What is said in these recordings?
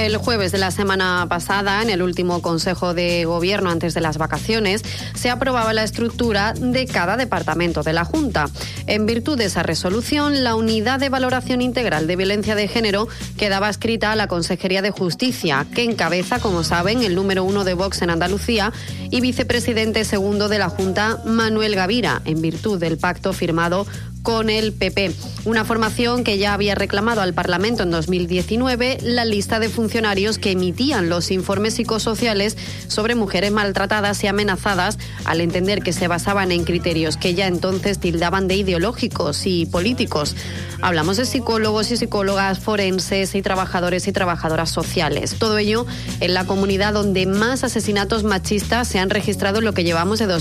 El jueves de la semana pasada, en el último Consejo de Gobierno antes de las vacaciones, se aprobaba la estructura de cada departamento de la Junta. En virtud de esa resolución, la Unidad de Valoración Integral de Violencia de Género quedaba adscrita a la Consejería de Justicia, que encabeza, como saben, el número 1 de Vox en Andalucía y vicepresidente segundo de la Junta, Manuel Gavira, en virtud del pacto firmado con el PP. Una formación que ya había reclamado al Parlamento en 2019 la lista de funcionarios que emitían los informes psicosociales sobre mujeres maltratadas y amenazadas, al entender que se basaban en criterios que ya entonces tildaban de ideológicos y políticos. Hablamos de psicólogos y psicólogas, forenses y trabajadores y trabajadoras sociales. Todo ello en la comunidad donde más asesinatos machistas se han registrado en lo que llevamos de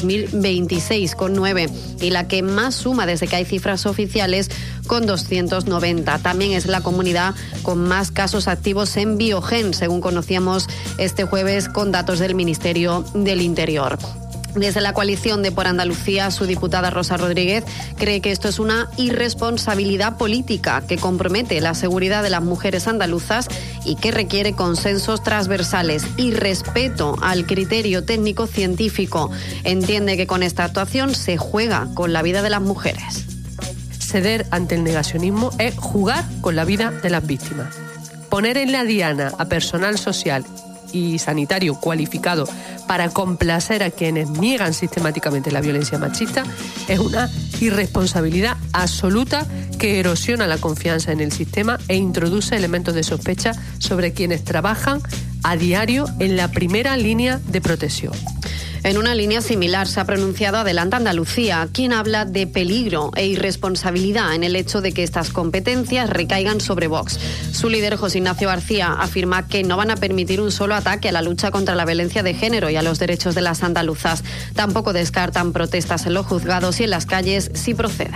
2026, con 9, y la que más suma desde que hay cifras oficiales, con 290. También es la comunidad con más casos activos en Biogen, según conocíamos este jueves con datos del Ministerio del Interior. Desde la coalición de Por Andalucía, su diputada Rosa Rodríguez cree que esto es una irresponsabilidad política que compromete la seguridad de las mujeres andaluzas y que requiere consensos transversales y respeto al criterio técnico-científico. Entiende que con esta actuación se juega con la vida de las mujeres. Ceder ante el negacionismo es jugar con la vida de las víctimas. Poner en la diana a personal social y sanitario cualificado para complacer a quienes niegan sistemáticamente la violencia machista es una irresponsabilidad absoluta que erosiona la confianza en el sistema e introduce elementos de sospecha sobre quienes trabajan a diario en la primera línea de protección. En una línea similar se ha pronunciado Adelante Andalucía, quien habla de peligro e irresponsabilidad en el hecho de que estas competencias recaigan sobre Vox. Su líder, José Ignacio García, afirma que no van a permitir un solo ataque a la lucha contra la violencia de género y a los derechos de las andaluzas. Tampoco descartan protestas en los juzgados y en las calles si procede.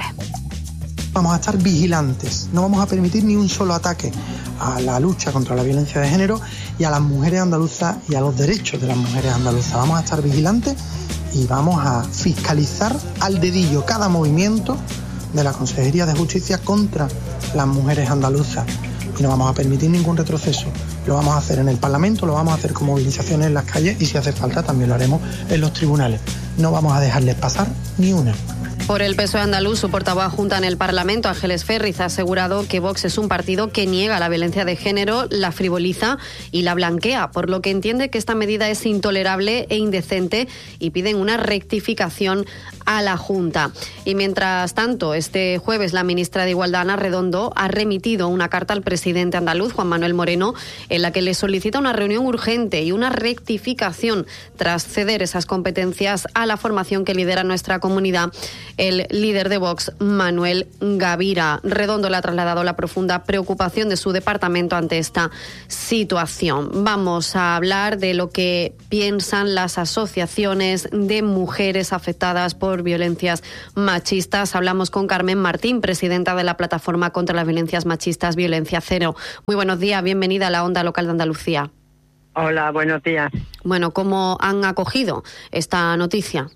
Vamos a estar vigilantes, no vamos a permitir ni un solo ataque a la lucha contra la violencia de género y a las mujeres andaluzas y a los derechos de las mujeres andaluzas. Vamos a estar vigilantes y vamos a fiscalizar al dedillo cada movimiento de la Consejería de Justicia contra las mujeres andaluzas. Y no vamos a permitir ningún retroceso. Lo vamos a hacer en el Parlamento, lo vamos a hacer con movilizaciones en las calles y si hace falta también lo haremos en los tribunales. No vamos a dejarles pasar ni una. Por el PSOE andaluz, su portavoz adjunta en el Parlamento, Ángeles Ferriz, ha asegurado que Vox es un partido que niega la violencia de género, la frivoliza y la blanquea, por lo que entiende que esta medida es intolerable e indecente y piden una rectificación a la Junta. Y mientras tanto, este jueves la ministra de Igualdad, Ana Redondo, ha remitido una carta al presidente andaluz, Juan Manuel Moreno, en la que le solicita una reunión urgente y una rectificación tras ceder esas competencias a la formación que lidera nuestra comunidad, el líder de Vox, Manuel Gavira. Redondo le ha trasladado la profunda preocupación de su departamento ante esta situación. Vamos a hablar de lo que piensan las asociaciones de mujeres afectadas por violencias machistas. Hablamos con Carmen Martín, presidenta de la Plataforma contra las Violencias Machistas, Violencia Cero. Muy buenos días, bienvenida a la Onda Local de Andalucía. Hola, buenos días. Bueno, ¿cómo han acogido esta noticia?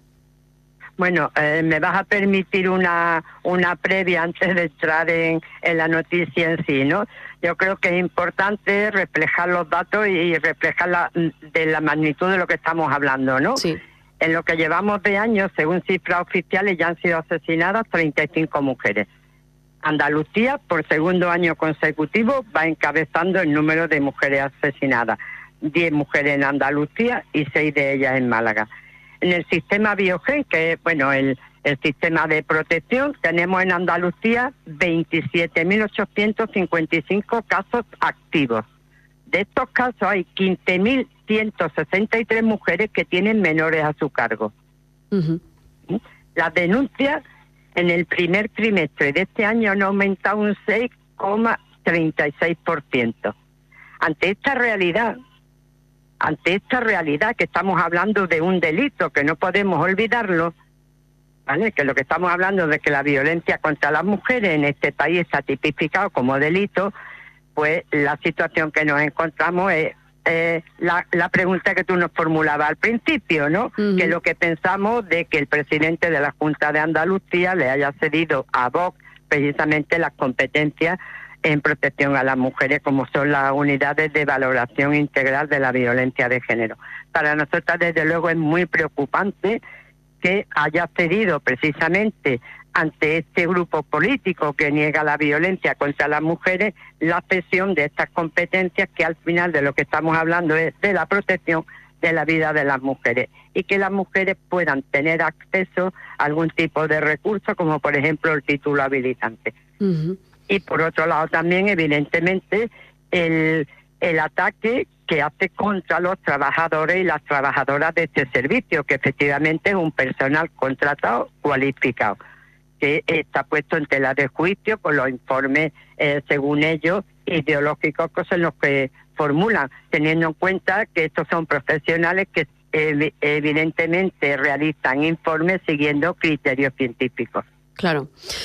Bueno, me vas a permitir una previa antes de entrar en la noticia en sí, ¿no? Yo creo que es importante reflejar los datos y reflejar la magnitud de lo que estamos hablando, ¿no? Sí. En lo que llevamos de años, según cifras oficiales, ya han sido asesinadas 35 mujeres. Andalucía, por segundo año consecutivo, va encabezando el número de mujeres asesinadas. 10 mujeres en Andalucía y 6 de ellas en Málaga. En el sistema Biogen, que es el sistema de protección, tenemos en Andalucía 27.855 casos activos. De estos casos hay 15.163 mujeres que tienen menores a su cargo. Uh-huh. Las denuncias en el primer trimestre de este año han aumentado un 6,36%. Ante esta realidad que estamos hablando de un delito, que no podemos olvidarlo, ¿vale? Que lo que estamos hablando de que la violencia contra las mujeres en este país está tipificado como delito, pues la situación que nos encontramos es la pregunta que tú nos formulabas al principio, ¿no? Uh-huh. Que lo que pensamos de que el presidente de la Junta de Andalucía le haya cedido a Vox precisamente las competencias en protección a las mujeres, como son las unidades de valoración integral de la violencia de género. Para nosotras, desde luego, es muy preocupante que haya cedido precisamente ante este grupo político que niega la violencia contra las mujeres la cesión de estas competencias, que al final de lo que estamos hablando es de la protección de la vida de las mujeres, y que las mujeres puedan tener acceso a algún tipo de recurso, como por ejemplo el título habilitante. Uh-huh. Y por otro lado también, evidentemente, el ataque que hace contra los trabajadores y las trabajadoras de este servicio, que efectivamente es un personal contratado cualificado, que está puesto en tela de juicio por los informes, según ellos, ideológicos que son los que formulan, teniendo en cuenta que estos son profesionales que evidentemente realizan informes siguiendo criterios científicos. Claro.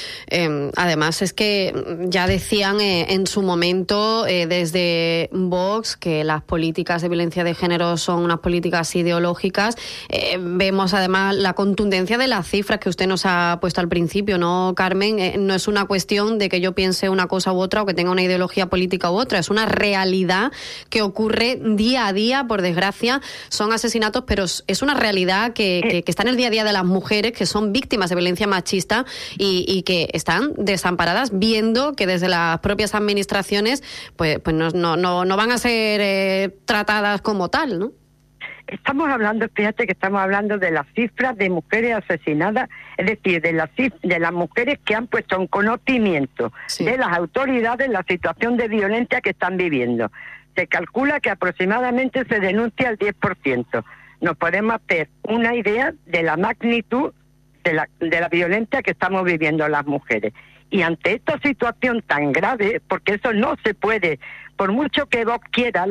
Además es que ya decían en su momento desde Vox que las políticas de violencia de género son unas políticas ideológicas. Vemos además la contundencia de las cifras que usted nos ha puesto al principio, ¿no, Carmen? No es una cuestión de que yo piense una cosa u otra o que tenga una ideología política u otra. Es una realidad que ocurre día a día, por desgracia. Son asesinatos, pero es una realidad que está en el día a día de las mujeres que son víctimas de violencia machista y que están desamparadas, viendo que desde las propias administraciones pues no van a ser tratadas como tal, ¿no? Estamos hablando, fíjate que estamos hablando de las cifras de mujeres asesinadas, es decir, de las mujeres que han puesto en conocimiento de las autoridades la situación de violencia que están viviendo. Se calcula que aproximadamente se denuncia el 10%. Nos podemos hacer una idea de la magnitud de la violencia que estamos viviendo las mujeres. Y ante esta situación tan grave, porque eso no se puede, por mucho que Vox quiera,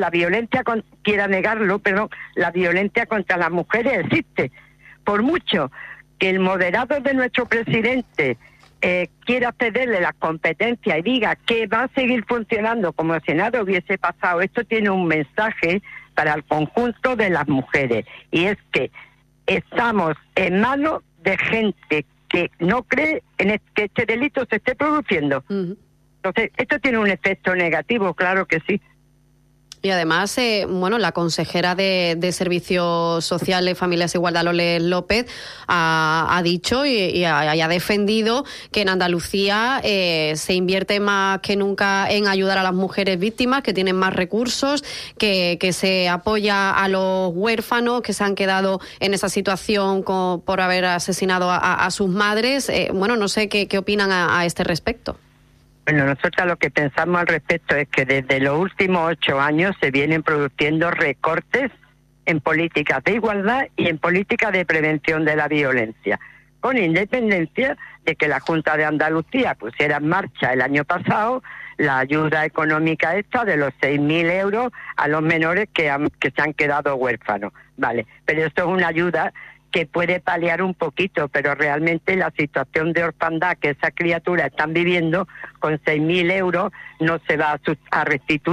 quiera negarlo, pero la violencia contra las mujeres existe. Por mucho que el moderado de nuestro presidente quiera cederle las competencias y diga que va a seguir funcionando como si nada hubiese pasado, esto tiene un mensaje para el conjunto de las mujeres, y es que estamos en manos de gente que no cree en que este delito se esté produciendo. Uh-huh. Entonces, esto tiene un efecto negativo, claro que sí. Y además, la consejera de Servicios Sociales, Familias e Igualdad, Loles López, ha dicho y ha defendido que en Andalucía se invierte más que nunca en ayudar a las mujeres víctimas, que tienen más recursos, que se apoya a los huérfanos que se han quedado en esa situación por haber asesinado a sus madres. No sé qué opinan a este respecto. Bueno, nosotros lo que pensamos al respecto es que desde los últimos 8 años se vienen produciendo recortes en políticas de igualdad y en políticas de prevención de la violencia, con independencia de que la Junta de Andalucía pusiera en marcha el año pasado la ayuda económica esta de los 6.000 euros a los menores que se han quedado huérfanos. Vale, pero esto es una ayuda que puede paliar un poquito, pero realmente la situación de orfandad que esas criaturas están viviendo con 6.000 euros no se va a restituir.